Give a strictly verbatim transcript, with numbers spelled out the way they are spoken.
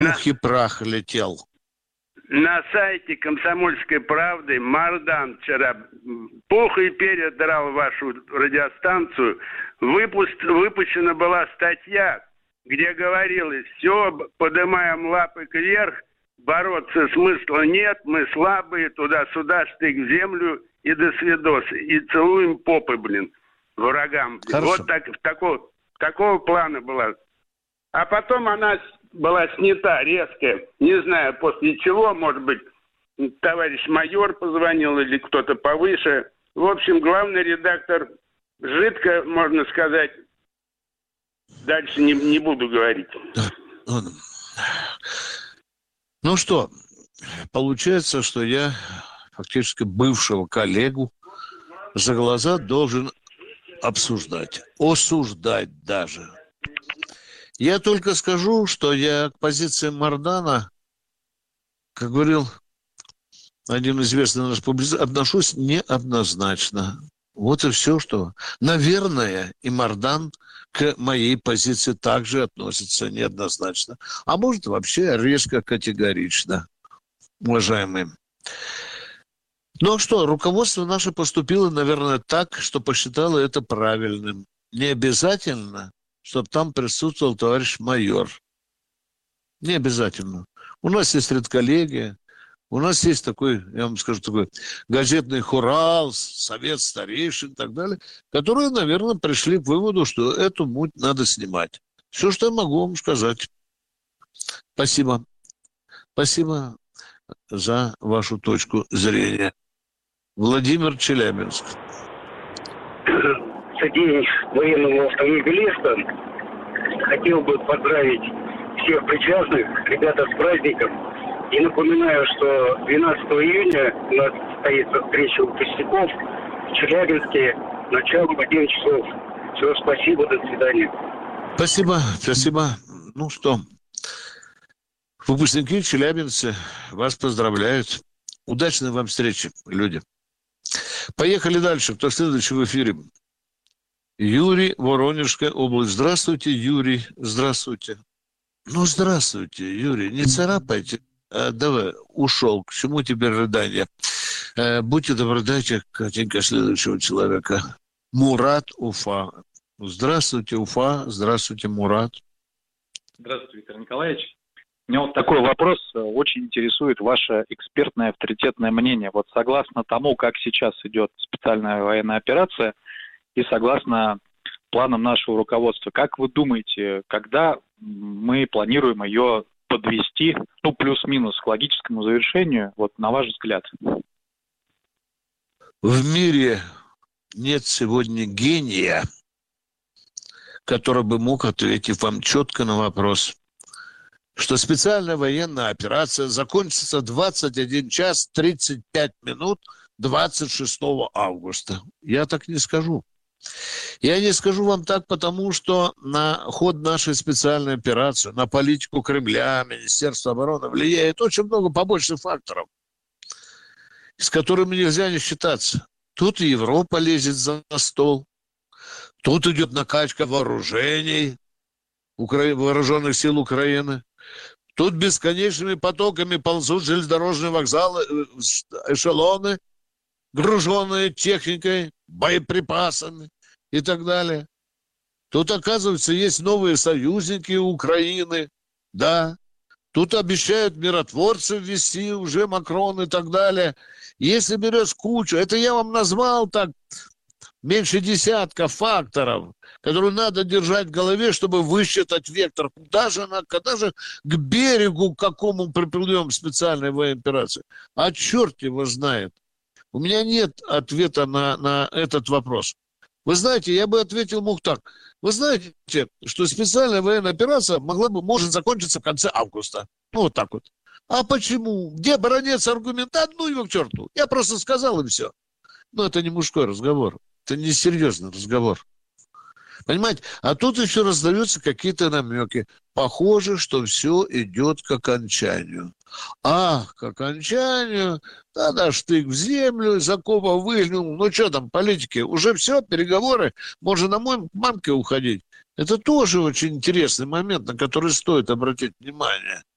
пух и прах летел. На сайте «Комсомольской правды» Мардан вчера пух и перья драл вашу радиостанцию. Выпуск, выпущена была статья, где говорилось: все, поднимаем лапы кверх, бороться смысла нет, мы слабые, туда-сюда, штык в землю и до свидос. И целуем попы, блин, врагам. Хорошо. Вот так, такого, такого плана была. А потом она была снята резко, не знаю после чего, может быть, товарищ майор позвонил или кто-то повыше. В общем, главный редактор жидко, можно сказать, дальше не, не буду говорить. Ну что, получается, что я фактически бывшего коллегу за глаза должен обсуждать, осуждать даже. Я только скажу, что я к позиции Мардана, как говорил один известный наш публицист, отношусь неоднозначно. Вот и все, что... Наверное, и Мардан к моей позиции также относится неоднозначно. А может, вообще резко категорично, уважаемые. Ну а что, руководство наше поступило, наверное, так, что посчитало это правильным. Не обязательно, чтобы там присутствовал товарищ майор. Не обязательно. У нас есть редколлегия, у нас есть такой, я вам скажу, такой газетный хурал, совет старейшин и так далее, которые, наверное, пришли к выводу, что эту муть надо снимать. Все, что я могу вам сказать. Спасибо. Спасибо за вашу точку зрения. Владимир, Челябинск. День военного автомобилиста. Хотел бы поздравить всех причастных, ребята, с праздником. И напоминаю, что двенадцатого июня у нас состоится встреча выпускников в Челябинске. Начало в одиннадцать часов. Все, спасибо, до свидания. Спасибо, спасибо. Ну что, выпускники челябинцы вас поздравляют. Удачной вам встречи, люди. Поехали дальше. Кто следующий в эфире? Юрий, Воронежская область. Здравствуйте, Юрий. Здравствуйте. Ну, здравствуйте, Юрий. Не царапайте. А, давай, ушел. К чему теперь рыдание? А, будьте добры, дайте, Катенька, следующего человека. Мурат, Уфа. Здравствуйте, Уфа. Здравствуйте, Мурат. Здравствуйте, Виктор Николаевич. У меня вот такой вопрос. Очень интересует ваше экспертное авторитетное мнение. Вот согласно тому, как сейчас идет специальная военная операция, и согласно планам нашего руководства, как вы думаете, когда мы планируем ее подвести, ну, плюс-минус к логическому завершению, вот на ваш взгляд? В мире нет сегодня гения, который бы мог ответить вам четко на вопрос, что специальная военная операция закончится двадцать один час тридцать пять минут двадцать шестого августа. Я так не скажу. Я не скажу вам так, потому что на ход нашей специальной операции, на политику Кремля, Министерства обороны влияет очень много побочных факторов, с которыми нельзя не считаться. Тут и Европа лезет за стол, тут идет накачка вооружений вооруженных сил Украины, тут бесконечными потоками ползут железнодорожные вокзалы, эшелоны, груженные техникой, боеприпасами и так далее. Тут, оказывается, есть новые союзники Украины, да. Тут обещают миротворцев ввести уже Макрон и так далее. Если берешь кучу, это я вам назвал так меньше десятка факторов, которые надо держать в голове, чтобы высчитать вектор. Куда же, на, когда же к берегу, к какому приплывем специальной военной операции? А черт его знает. У меня нет ответа на, на этот вопрос. Вы знаете, я бы ответил мог так. Вы знаете, что специальная военная операция могла бы, может закончиться в конце августа. Ну, вот так вот. А почему? Где баронец аргумент? А ну его к черту. Я просто сказал, и все. Но это не мужской разговор. Это не серьезный разговор. Понимаете? А тут еще раздаются какие-то намеки. Похоже, что все идет к окончанию. Ах, к окончанию. Да-да, штык в землю, из окопа выглянул. Ну, что там, политики? Уже все, переговоры. Можно на мой мамке уходить. Это тоже очень интересный момент, на который стоит обратить внимание.